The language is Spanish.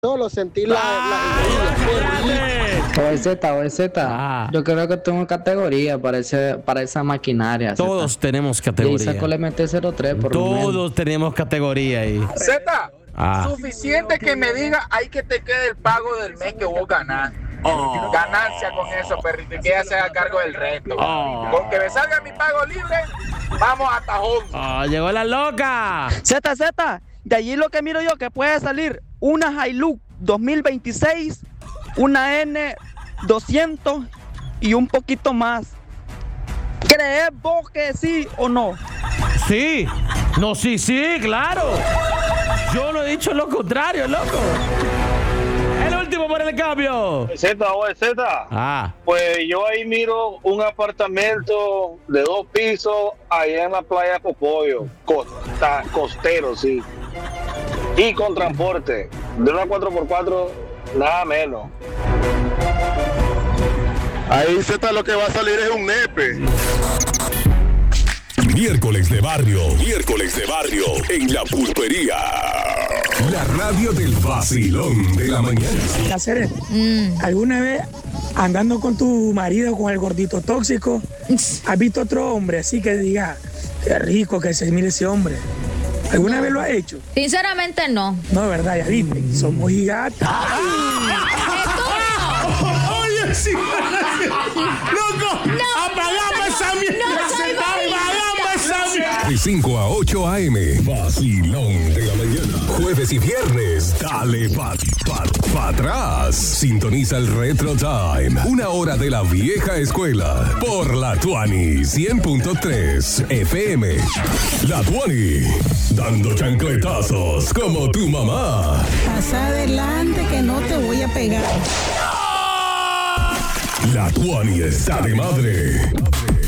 Solo sentir la OZ. Yo creo que tengo categoría para esa maquinaria. Todos tenemos categoría. Saco le mete 03 por lo menos. Todos tenemos categoría ahí. Z, suficiente que me diga, hay que te quede el pago del mes que vos ganás. Ganancia con eso, perrito, y que ella se haga cargo del resto. Con que me salga mi pago libre, vamos a Tajón. Llegó la loca. Z, de allí lo que miro yo, que puede salir una Hilux 2026, una N200 y un poquito más. ¿Crees vos que sí o no? Sí. No, sí, claro. Yo no he dicho lo contrario, loco. El último por el cambio. Z. Pues yo ahí miro un apartamento de 2 pisos allá en la playa Copollo, costero, sí. Y con transporte, de una 4x4, nada menos. Ahí Z lo que va a salir es un nepe. Miércoles de barrio en La Pulpería. La radio del vacilón de la mañana. Cáceres, ¿alguna vez andando con tu marido, con el gordito tóxico, has visto otro hombre así que diga, qué rico que se mire ese hombre? ¿Alguna vez lo has hecho? Sinceramente no. No, verdad, ya viste, somos gigantes. Oye, sí. Loco, apagamos esa mierda. De 5 a 8 a.m. Vacilón de la mañana. Jueves y viernes, dale pa' atrás. Sintoniza el Retro Time. 1 hora de la vieja escuela. Por la Tuani 100.3 FM. La Tuani. Dando chancletazos como tu mamá. Pasa adelante que no te voy a pegar. La Tuani está de madre.